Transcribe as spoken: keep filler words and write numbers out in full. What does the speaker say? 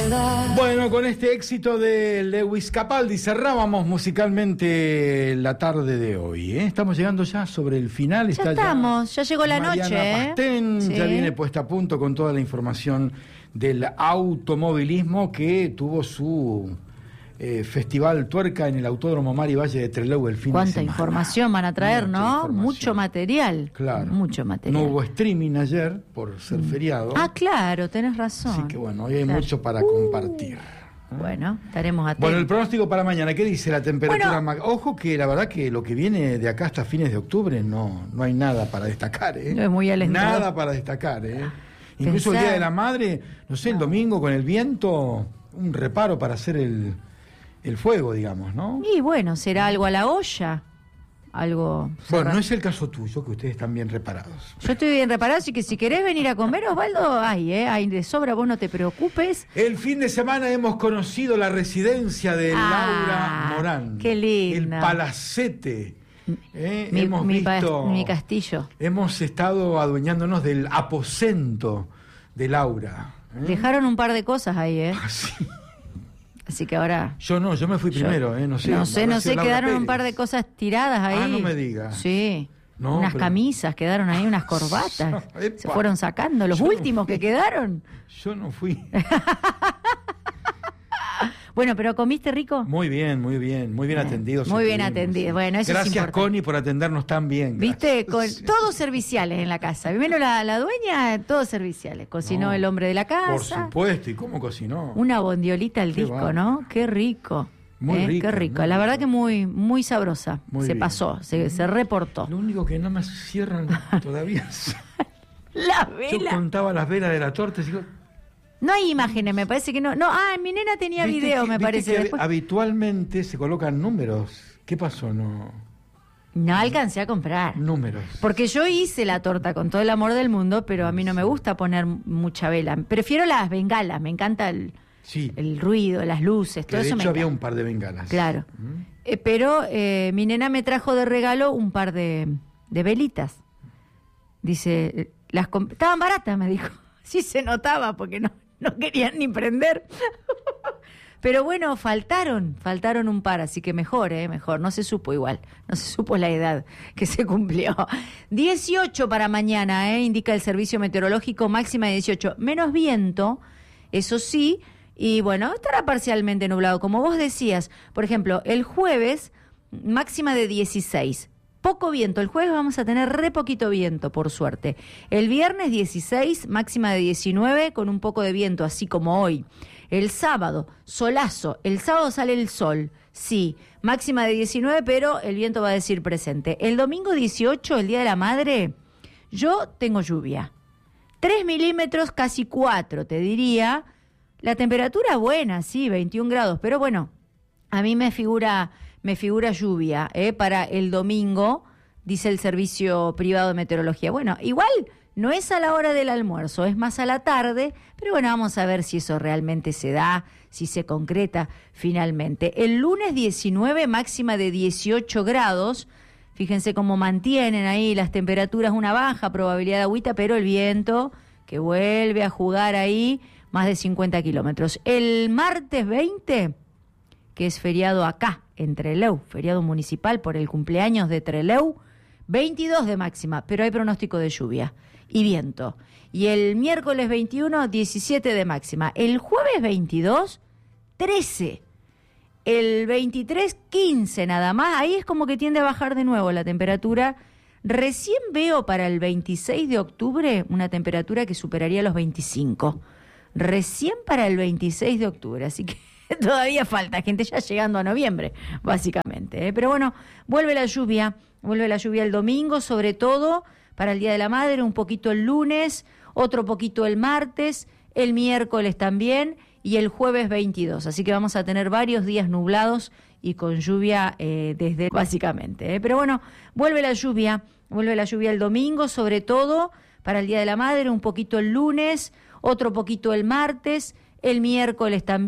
Bueno, con este éxito de Lewis Capaldi cerrábamos musicalmente la tarde de hoy, ¿eh? Estamos llegando ya sobre el final. Ya Está estamos, ya, ya llegó la Mariana noche. ¿eh? Pastén, sí. ya viene puesta a punto con toda la información del automovilismo que tuvo su eh, festival Tuerca en el Autódromo Mari Valle de Trelew el fin de semana. Cuánta información van a traer, Mucha ¿no? información. Mucho material. Claro. Mucho material. No hubo streaming ayer por ser feriado. Ah, claro, tenés razón. Así que bueno, hoy hay claro. mucho para compartir. Bueno, estaremos atentos. Bueno, el pronóstico para mañana, ¿qué dice la temperatura? Bueno, Ojo que la verdad que lo que viene de acá hasta fines de octubre no, no hay nada para destacar, ¿eh? No es muy alentador. Nada para destacar, ¿eh? Incluso Pensá. el Día de la Madre, no sé, el domingo con el viento, un reparo para hacer el, el fuego, digamos, ¿no? Y bueno, será algo a la olla. Algo. Bueno, no es el caso tuyo, que ustedes están bien reparados. Yo estoy bien reparado, así que si querés venir a comer, Osvaldo, hay, ¿eh? Hay de sobra, vos no te preocupes. El fin de semana hemos conocido la residencia de Ah, Laura Morán. qué lindo. El palacete. ¿eh? Mi, hemos mi, visto, pa- mi castillo. Hemos estado adueñándonos del aposento de Laura. ¿eh? Dejaron un par de cosas ahí, ¿eh? Así. Así que ahora. Yo no, yo me fui Yo- primero, ¿eh? No sé. No sé, habrá no sido sé, Laura quedaron un Pérez. par de cosas tiradas ahí. Ah, no me digas. Sí. No, unas pero- camisas quedaron ahí, unas corbatas. Epa. Se fueron sacando, los Yo no últimos fui. que quedaron. Yo no fui. Bueno, pero ¿comiste rico? Muy bien, muy bien, muy bien atendidos. Muy bien estuvimos, atendido. sí. Bueno, eso es Gracias, importante. Connie, por atendernos tan bien. ¿Viste? Con Gracias. todos serviciales en la casa. Primero la, la dueña, todos serviciales. Cocinó No, el hombre de la casa. Por supuesto, ¿y cómo cocinó? Una bondiolita al Qué disco, va. ¿no? Qué rico. Muy ¿eh? rica, Qué rico. muy La verdad rica. que muy, muy sabrosa. Muy se bien. pasó, se, se reportó. Lo único que no me cierran todavía. La Yo vela. contaba las velas de la torta y digo, No hay imágenes, me parece que no. No, ah, mi nena tenía ¿viste video, que- me viste parece. que Después- habitualmente se colocan números. ¿Qué pasó? No, No alcancé a comprar. números. Porque yo hice la torta con todo el amor del mundo, pero a mí no me gusta poner mucha vela. Prefiero las bengalas, me encanta el, Sí, el ruido, las luces, que todo de eso me hecho había encanta. un par de bengalas. Claro. ¿Mm? Eh, pero eh, mi nena me trajo de regalo un par de, de velitas. Dice, eh, las comp- estaban baratas, me dijo. Sí se notaba porque no, no querían ni prender. Pero bueno, faltaron, faltaron un par, así que mejor, eh, mejor. No se supo igual, no se supo la edad que se cumplió. dieciocho para mañana, eh, indica el servicio meteorológico, máxima de dieciocho. Menos viento, eso sí, y bueno, estará parcialmente nublado. Como vos decías, por ejemplo, el jueves, máxima de dieciséis. Poco viento, el jueves vamos a tener re poquito viento, por suerte. El viernes dieciséis, máxima de diecinueve, con un poco de viento, así como hoy. El sábado, solazo, el sábado sale el sol, sí, máxima de diecinueve, pero el viento va a decir presente. El domingo dieciocho, el Día de la Madre, yo tengo lluvia. tres milímetros, casi cuatro, te diría. La temperatura buena, sí, veintiún grados, pero bueno, a mí me figura... Me figura lluvia ¿eh? Para el domingo, dice el servicio privado de meteorología. Bueno, igual no es a la hora del almuerzo, es más a la tarde, pero bueno, vamos a ver si eso realmente se da, si se concreta finalmente. El lunes diecinueve, máxima de dieciocho grados. Fíjense cómo mantienen ahí las temperaturas, una baja probabilidad de agüita, pero el viento que vuelve a jugar ahí, más de cincuenta kilómetros. El martes veinte, que es feriado acá, en Trelew, feriado municipal por el cumpleaños de Trelew, veintidós de máxima, pero hay pronóstico de lluvia y viento. Y el miércoles veintiuno, diecisiete de máxima. El jueves veintidós, trece. El veintitrés, quince nada más. Ahí es como que tiende a bajar de nuevo la temperatura. Recién veo para el veintiséis de octubre una temperatura que superaría los veinticinco. Recién para el veintiséis de octubre, así que todavía falta, gente, ya llegando a noviembre, básicamente. ¿eh? Pero bueno, vuelve la lluvia, vuelve la lluvia el domingo, sobre todo para el Día de la Madre, un poquito el lunes, otro poquito el martes, el miércoles también y el jueves veintidós. Así que vamos a tener varios días nublados y con lluvia eh, desde básicamente. ¿eh? Pero bueno, vuelve la lluvia, vuelve la lluvia el domingo, sobre todo para el Día de la Madre, un poquito el lunes, otro poquito el martes, el miércoles también.